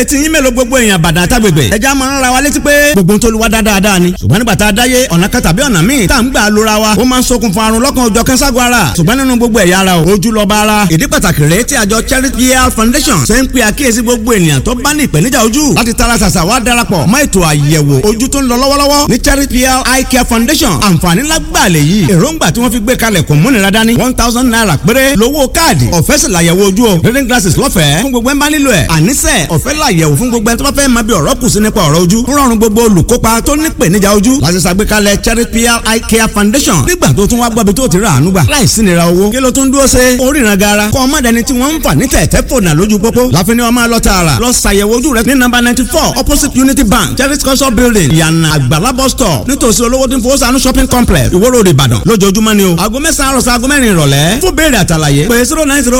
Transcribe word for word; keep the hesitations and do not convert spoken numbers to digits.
etí yín mélòó gbogbo èèyàn bàdàn àtàgbègbè ẹja máa ń ra wa létí pé gbogbo tó lu wa dáadáa ni ṣùgbọ́n nígbà tá a dáyé ọ̀nà kan tàbí ọ̀nà míì tá à ń gbà lóra wa ó máa ń ṣokùnfà àrùn lọ́kàn òjọ̀ kẹ́ńságo ara ṣùgbọ́n nínú gbogbo ẹ̀yà ara o ojú lọ́ba ara ìdí pàtàkì rèé tí àjọ Charity Health Foundation ṣe ń pe àkíyèsí gbogbo ènìyàn tó bá ní ìpèníjà ojú láti tara ṣàṣà wá darapọ̀ mọ́ ètò àyẹ̀wò ojú tó ń lọ lọ́wọ́lọ́wọ́ ní Charity Health Eye Care Foundation àǹfààní lágbàá lè yí èròǹgbà tí wọ́n fi gbé kalẹ̀ kò múnira dání one thousand naira péré lówó káàdì ọ̀fẹ́ sì làyẹ̀wò ojú o reading glasses lọ́fẹ̀ẹ́ fún gbogbo ẹ̀ ń bá nílò ẹ̀ àníṣe ọ̀fẹ́ làyẹ̀wò fún gbogbo ẹ̀ tó bá fẹ́ máa bí ọ̀rọ̀ kù sí nípa ọ̀rọ̀ ojú ń rọrùn gbogbo olùkópa tó ní ìpèníjà ojú láti ṣàgbékalẹ̀ Charity Eye Care Foundation nígbà tó tún wá gbọ́bi tó ti rà àánú gbà láìsí nira owó kí ló tún dúró ṣe oríran gara kọ́ ọmọdéni tí wọ́n ń fà ní tẹ̀tẹ̀ fònà lójú pópó láfi ni wọ́n máa lọ tààrà lọ ṣàyẹ̀wò ojú rẹ ní nọ́mbà ninety four opposite Unity Bank Charity cultural building ìyànà àgbàlá bus stop nítòsí olówó tí ń fowó sànú shopping complex Ìwó Road Ìbàdàn lójoojúmọ́ ni o aago mẹ́sàn-án àròsọ aago mẹ́rin ìrọ̀lẹ́ fún béèrè àtàlàyé pé zero nine zero